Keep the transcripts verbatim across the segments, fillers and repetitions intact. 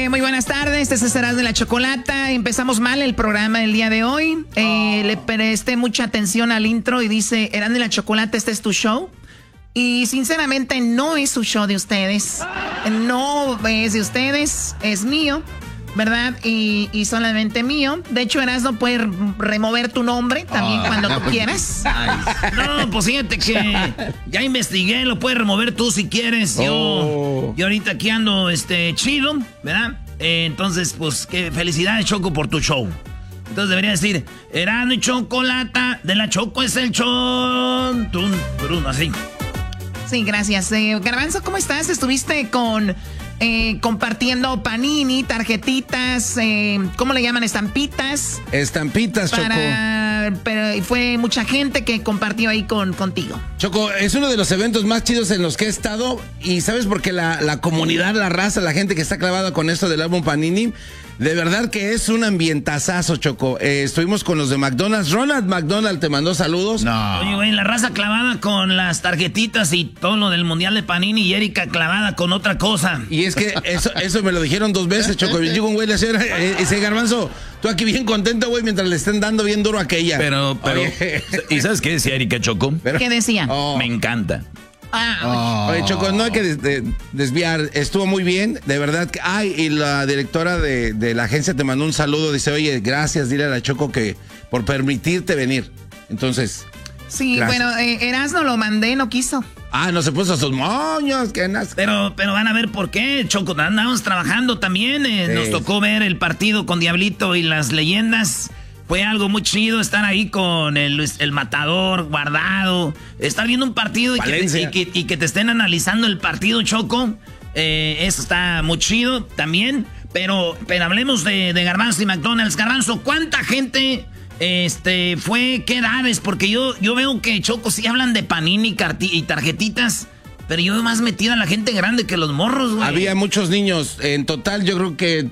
Eh, muy buenas tardes, este es Erasmo de la Chocolata. Empezamos mal el programa del día de hoy. Eh, oh. Le presté mucha atención al intro y dice, Erasmo de la Chocolata, este es tu show. Y sinceramente no es su show de ustedes. No es de ustedes, es mío, ¿verdad? Y, y solamente mío. De hecho, Erasmo puede remover tu nombre también oh. cuando tú quieras. No, pues fíjate que ya investigué, lo puedes remover tú si quieres. Yo, oh. yo ahorita aquí ando este, chido, ¿verdad? Eh, entonces, pues, que felicidades, Choco, por tu show. Entonces debería decir, Erasmo y Chocolata, de la Choco es el show. Tun, turun, así. Sí, gracias. Eh, Garbanzo, ¿cómo estás? Estuviste con eh, compartiendo panini, tarjetitas, eh, ¿cómo le llaman? Estampitas. Estampitas, para, Choco. Pero fue mucha gente que compartió ahí con, contigo. Choco, es uno de los eventos más chidos en los que he estado. Y ¿sabes por qué? La, la comunidad, la raza, la gente que está clavada con esto del álbum Panini, de verdad que es un ambientazazo, Choco. Eh, estuvimos con los de McDonald's. Ronald McDonald te mandó saludos. No. Oye, güey, la raza clavada con las tarjetitas y todo lo del Mundial de Panini y Erika clavada con otra cosa. Y es que eso, eso me lo dijeron dos veces, Choco. Y digo, güey, le decía, ese Garbanzo, tú aquí bien contento, güey, mientras le estén dando bien duro a aquella. Pero, pero, Oye. ¿Y sabes qué decía Erika, Choco? Pero, ¿qué decía? Oh. Me encanta. Ah, oye. oye, Choco, no hay que des de desviar, estuvo muy bien, de verdad. Ay, y la directora de, de la agencia te mandó un saludo, dice, oye, gracias, dile a la Choco que por permitirte venir. Entonces, sí, gracias. Bueno, eh, Erasmo lo mandé, no quiso. Ah, no se puso a sus moños, que nas... Pero, pero van a ver por qué, Choco, andamos trabajando también, eh, sí. Nos tocó ver el partido con Diablito y las leyendas. Fue algo muy chido estar ahí con el, el matador guardado, estar viendo un partido y que, te, y, que, y que te estén analizando el partido, Choco. Eh, eso está muy chido también. Pero, pero hablemos de, de Garbanzo y McDonald's. Garbanzo, ¿cuánta gente este, fue? ¿Qué edades? Porque yo, yo veo que, Choco, sí hablan de Panini y tarjetitas. Pero yo veo más metida a la gente grande que los morros, güey. Había muchos niños. En total, yo creo que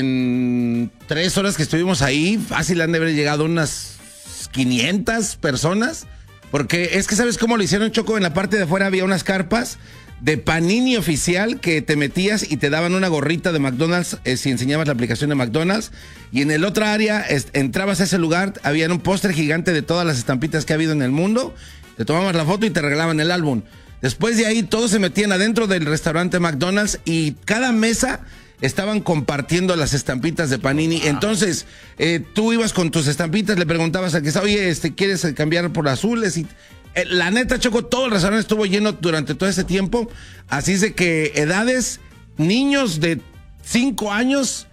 en tres horas que estuvimos ahí, fácil han de haber llegado unas quinientas personas. Porque es que, ¿sabes cómo lo hicieron, Choco? En la parte de afuera había unas carpas de Panini oficial que te metías y te daban una gorrita de McDonald's eh, si enseñabas la aplicación de McDonald's. Y en el otro área, es, entrabas a ese lugar, había un póster gigante de todas las estampitas que ha habido en el mundo. Te tomabas la foto y te regalaban el álbum. Después de ahí todos se metían adentro del restaurante McDonald's y cada mesa estaban compartiendo las estampitas de Panini. Wow. Entonces, eh, tú ibas con tus estampitas, le preguntabas al que estaba, oye, este, ¿quieres cambiar por azules? Y eh, la neta, Choco, todo el restaurante estuvo lleno durante todo ese tiempo. Así es de que edades, niños de cinco años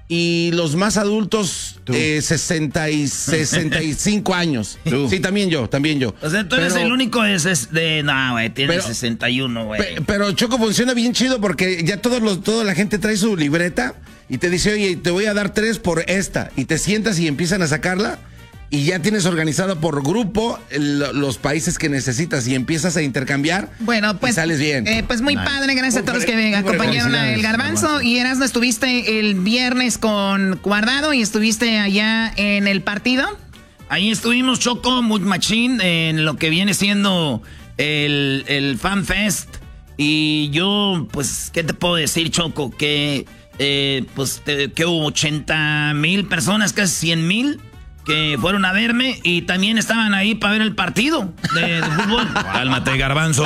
y los más adultos, eh, sesenta y sesenta y cinco años. ¿Tú? Sí, también yo, también yo. O sea, tú eres pero, el único de... de no, güey, tienes pero, sesenta y uno, güey. Pe, pero, Choco, funciona bien chido porque ya todos los, toda la gente trae su libreta y te dice, oye, te voy a dar tres por esta. Y te sientas y empiezan a sacarla. Y ya tienes organizado por grupo el, los países que necesitas y empiezas a intercambiar. Bueno, pues y sales bien. Eh, pues muy nice. Padre, gracias a todos los que me acompañaron a El Garbanzo. Y Erasmo, estuviste el viernes con Guardado y estuviste allá en el partido. Ahí estuvimos, Choco, muy machín, en lo que viene siendo el, el Fan Fest. Y yo, pues, ¿qué te puedo decir, Choco? Que, eh, pues, te, que hubo ochenta mil personas, casi cien mil. Que fueron a verme y también estaban ahí para ver el partido de, de fútbol. Cálmate, Garbanzo.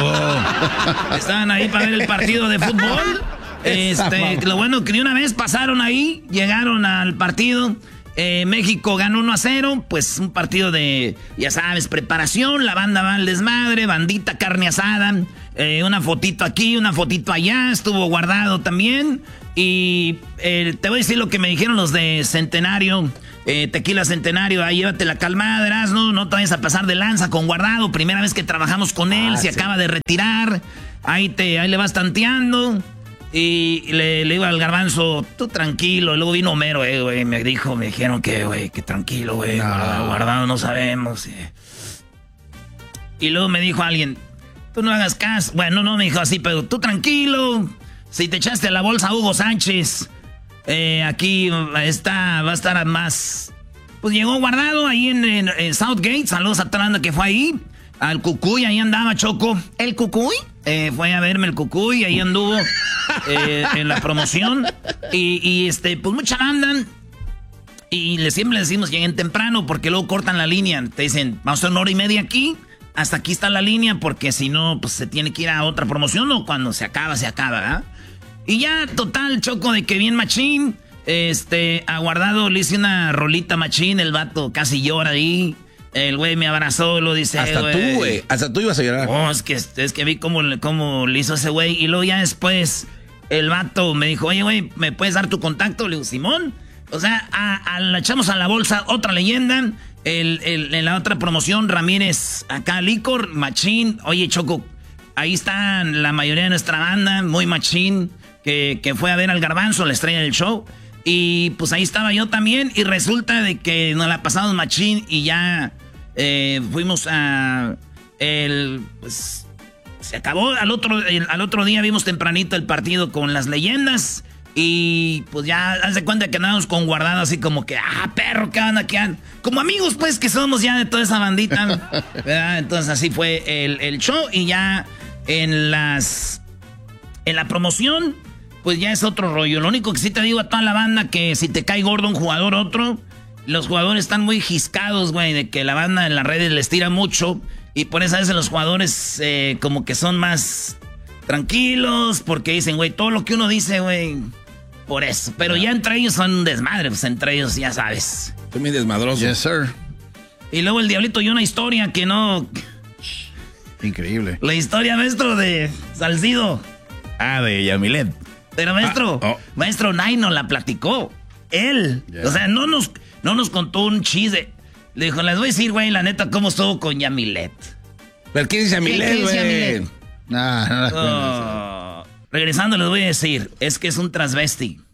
Estaban ahí para ver el partido de fútbol. Este, lo bueno que de una vez pasaron ahí, llegaron al partido. Eh, México ganó uno a cero, pues un partido de, ya sabes, preparación. La banda va al desmadre, bandita, carne asada. Eh, una fotito aquí, una fotito allá. Estuvo Guardado también. Y eh, te voy a decir lo que me dijeron los de Centenario. Eh, Tequila Centenario, ahí llévate la calmada, Erasmo, no te vayas a pasar de lanza con Guardado, primera vez que trabajamos con él, ah, se sí. acaba de retirar, ahí te, ahí le vas tanteando, y le, le iba al Garbanzo, tú tranquilo, y luego vino Homero, eh, güey, me dijo, me dijeron que, güey, que tranquilo, güey, no. guardado, guardado, no sabemos, eh. Y luego me dijo alguien, tú no hagas caso, bueno, no me dijo así, pero tú tranquilo, si te echaste la bolsa a Hugo Sánchez, Eh, aquí está, va a estar más. Pues llegó Guardado ahí en, en, en Southgate. Saludos a Talanda que fue ahí. Al Cucuy, ahí andaba, Choco. ¿El Cucuy? Eh, fue a verme el Cucuy, ahí anduvo eh, en la promoción. Y, y este, pues mucha banda. Y le, siempre les decimos, lleguen temprano, porque luego cortan la línea. Te dicen, vamos a hacer una hora y media aquí, hasta aquí está la línea, porque si no, pues se tiene que ir a otra promoción, o cuando se acaba, se acaba, ¿verdad? Y ya, total, Choco, de que bien machín, este, aguardado, le hice una rolita machín, el vato casi llora ahí. El güey me abrazó, lo dice. Hasta güey. tú, güey. Hasta tú ibas a llorar. Oh, es que, es que vi cómo, cómo le hizo ese güey. Y luego ya después, el vato me dijo, oye, güey, ¿me puedes dar tu contacto? Le digo, Simón. O sea, a, a, la echamos a la bolsa otra leyenda. El, el, en la otra promoción, Ramírez, acá Licor, machín. Oye, Choco, ahí está la mayoría de nuestra banda, muy machín, que, que fue a ver al Garbanzo, la estrella del show. Y pues ahí estaba yo también. Y resulta de que nos la pasamos machín y ya eh, fuimos a... El, pues, se acabó. Al otro, el, al otro día vimos tempranito el partido con las leyendas. Y pues ya, haz de cuenta que andábamos con Guardado así como que, ah, perro, ¿qué onda? ¿Qué onda? Como amigos, pues, que somos ya de toda esa bandita, ¿verdad? Entonces así fue el, el show. Y ya en las... En la promoción, pues ya es otro rollo. Lo único que sí te digo a toda la banda, que si te cae gordo un jugador otro, los jugadores están muy jiscados, güey, de que la banda en las redes les tira mucho. Y por eso a veces los jugadores eh, como que son más tranquilos, porque dicen, güey, todo lo que uno dice, güey... Por eso, pero ya entre ellos son un desmadre, pues entre ellos ya sabes. Estoy muy desmadroso. Yes, sir. Y luego el Diablito y una historia que no... Increíble. La historia, maestro, de Salcido. Ah, de Yamilet. Pero maestro, Ah, oh. maestro Nay nos la platicó. Él. Yeah. O sea, no nos, no nos contó un chiste. Le dijo, les voy a decir, güey, la neta, cómo estuvo con Yamilet. ¿Pero quién es Yamilet, ¿Quién es güey? Yamilet? Nah, no la cuentes. Oh, regresando les voy a decir, es que es un transvesti.